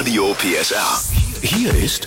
Radio PSR. Hier ist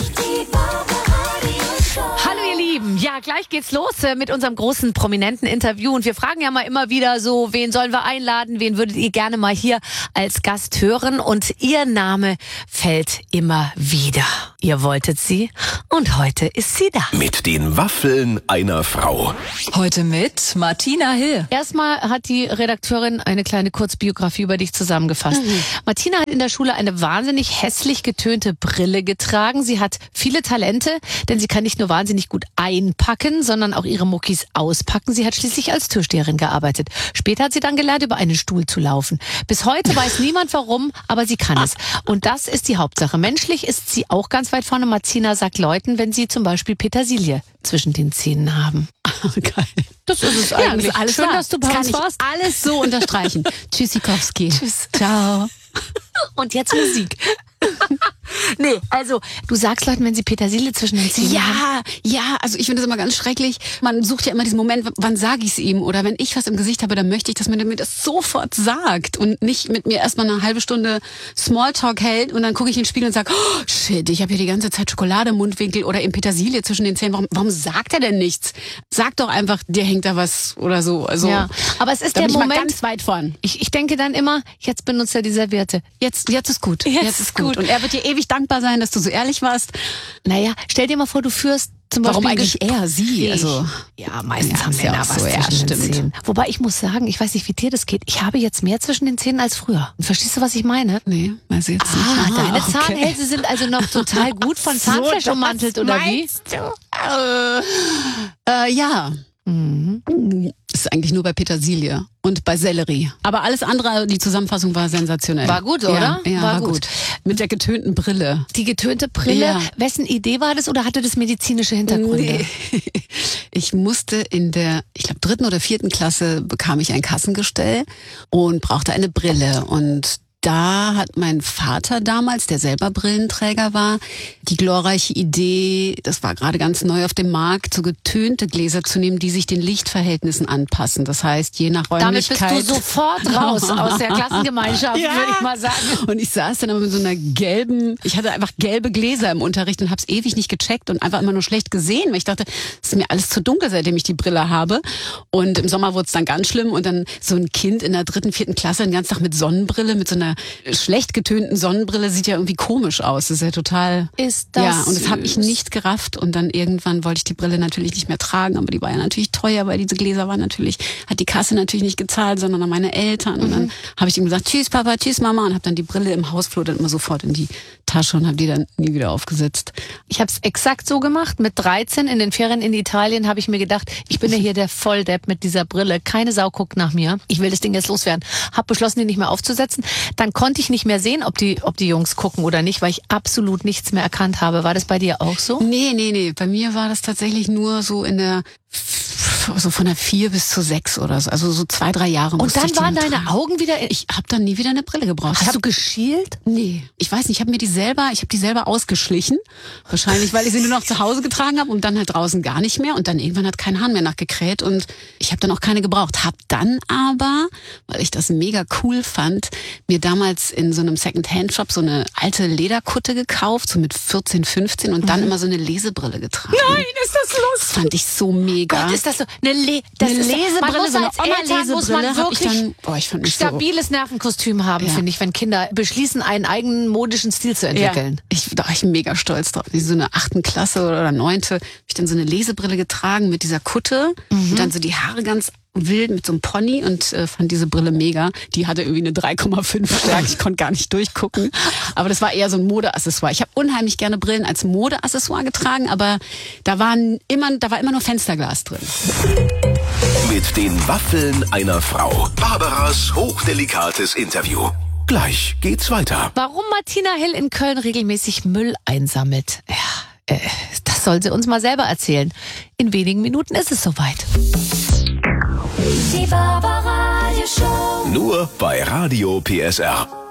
Hallo ihr Lieben, ja gleich geht's los mit unserem großen prominenten Interview und wir fragen ja mal immer wieder so, wen sollen wir einladen, wen würdet ihr gerne mal hier als Gast hören und ihr Name fällt immer wieder. Ihr wolltet sie und heute ist sie da. mit den Waffeln einer Frau. Heute mit Martina Hill. Erstmal hat die Redakteurin eine kleine Kurzbiografie über dich zusammengefasst. Martina hat in der Schule eine wahnsinnig hässlich getönte Brille getragen. Sie hat viele Talente, denn sie kann nicht nur wahnsinnig gut einpacken, sondern auch ihre Muckis auspacken. Sie hat schließlich als Türsteherin gearbeitet. Später hat sie dann gelernt, über einen Stuhl zu laufen. Bis heute weiß niemand warum, aber sie kann es. Und das ist die Hauptsache. Menschlich ist sie auch ganz weit vorne. Martina sagt Leuten, wenn sie zum Beispiel Petersilie zwischen den Zähnen haben. Geil. Das ist es eigentlich. Das ist alles Schön, wahr. dass du bei uns warst. Alles so unterstreichen. Tschüssikowski. Tschüss. Ciao. Und jetzt Musik. Nee, also du sagst Leuten, wenn sie Petersilie zwischen den Zähnen haben. Ja, also ich finde das immer ganz schrecklich. Man sucht ja immer diesen Moment, wann sage ich es ihm? Oder wenn ich was im Gesicht habe, dann möchte ich, dass man mir das sofort sagt und nicht mit mir erstmal eine halbe Stunde Smalltalk hält und dann gucke ich in den Spiegel und sage, oh, shit, ich habe hier die ganze Zeit Schokolade im Mundwinkel oder eben Petersilie zwischen den Zähnen. Warum sagt er denn nichts? Sag doch einfach, dir hängt da was oder so. Also, Ja, aber es ist da der bin ich mal Moment, ganz weit von. ich denke dann immer, jetzt benutzt er die Serviette. Jetzt ist gut. Jetzt ist gut. Und er wird dir ewig dankbar sein, dass du so ehrlich warst. Naja, stell dir mal vor, du führst zum Warum Beispiel eigentlich er, sie? Gespräch. Also, ja, meistens ja, haben ist ja Männer auch was so, ja, zwischen den stimmt. Zähnen. Wobei ich muss sagen, ich weiß nicht, wie dir das geht. Ich habe jetzt mehr zwischen den Zähnen als früher. Verstehst du, was ich meine? Nee, weiß ich jetzt nicht. Ah, Aha, deine okay. Zahnhälse sind also noch total gut von Zahnfleisch ummantelt, oder wie? Ja. Ist eigentlich nur bei Petersilie und bei Sellerie. Aber alles andere, die Zusammenfassung war sensationell. War gut, oder? Ja, War war gut. gut. Mit der getönten Brille. Die getönte Brille, Ja. wessen Idee war das oder hatte das medizinische Hintergründe? Nee. Ich musste in der, ich glaube, 3. oder 4. Klasse bekam ich ein Kassengestell und brauchte eine Brille. Und da hat mein Vater damals, der selber Brillenträger war, die glorreiche Idee, das war gerade ganz neu auf dem Markt, so getönte Gläser zu nehmen, die sich den Lichtverhältnissen anpassen. Das heißt, je nach Damit Räumlichkeit... bist du sofort raus aus der Klassengemeinschaft, Ja. würde ich mal sagen. Und ich saß dann aber mit so einer gelben, ich hatte einfach gelbe Gläser im Unterricht und habe es ewig nicht gecheckt und einfach immer nur schlecht gesehen, weil ich dachte, es ist mir alles zu dunkel, seitdem ich die Brille habe. Und im Sommer wurde es dann ganz schlimm und dann so ein Kind in der 3., 4. Klasse den ganzen Tag mit Sonnenbrille, mit so einer schlecht getönten Sonnenbrille, sieht ja irgendwie komisch aus. Das ist ja total... Ist das Ja, und das habe ich süß. nicht gerafft und dann irgendwann wollte ich die Brille natürlich nicht mehr tragen, aber die war ja natürlich teuer, weil diese Gläser waren natürlich, hat die Kasse natürlich nicht gezahlt, sondern an meine Eltern und dann habe ich ihm gesagt, tschüss Papa, tschüss Mama und habe dann die Brille im Hausflur dann immer sofort in die Tasche und habe die dann nie wieder aufgesetzt. Ich habe es exakt so gemacht. Mit 13 in den Ferien in Italien habe ich mir gedacht, ich bin ja hier der Volldepp mit dieser Brille. Keine Sau guckt nach mir. Ich will das Ding jetzt loswerden. Habe beschlossen, die nicht mehr aufzusetzen. Dann konnte ich nicht mehr sehen, ob die Jungs gucken oder nicht, weil ich absolut nichts mehr erkannt habe. War das bei dir auch so? Nee. Bei mir war das tatsächlich nur so in der, so von der 4 bis zur 6 oder so. Also so 2, 3 Jahre Und musste dann ich die waren noch deine tragen. Augen wieder... Ich habe dann nie wieder eine Brille gebraucht. Hast du geschielt? Nee, ich weiß nicht, ich habe die selber ausgeschlichen. Wahrscheinlich, weil ich sie nur noch zu Hause getragen habe und dann halt draußen gar nicht mehr. Und dann irgendwann hat kein Hahn mehr nachgekräht und ich habe dann auch keine gebraucht. Hab dann aber, weil ich das mega cool fand, mir damals in so einem Second-Hand-Shop so eine alte Lederkutte gekauft, so mit 14, 15 und dann immer so eine Lesebrille getragen. Nein, ist das lustig. Das fand ich so mega. Gott, ist das so eine Eine Lesebrille, man muss so eine als Eltern muss man Oma-Lesebrille hab ich wirklich dann, ich fand mich so... stabiles Nervenkostüm haben, Ja. finde ich, wenn Kinder beschließen, einen eigenen modischen Stil zu entwickeln. Ja, da war ich mega stolz drauf. In so einer 8. Klasse oder 9. habe ich dann so eine Lesebrille getragen mit dieser Kutte und dann so die Haare ganz wild mit so einem Pony und fand diese Brille mega. Die hatte irgendwie eine 3,5 Stärke. Ich konnte gar nicht durchgucken. Aber das war eher so ein Modeaccessoire. Ich habe unheimlich gerne Brillen als Modeaccessoire getragen, aber da war immer nur Fensterglas drin. Mit den Waffeln einer Frau. Barbaras hochdelikates Interview. Gleich geht's weiter. Warum Martina Hill in Köln regelmäßig Müll einsammelt? Ja, das soll sie uns mal selber erzählen. In wenigen Minuten ist es soweit. Die Barbaradio Show. Nur bei Radio PSR.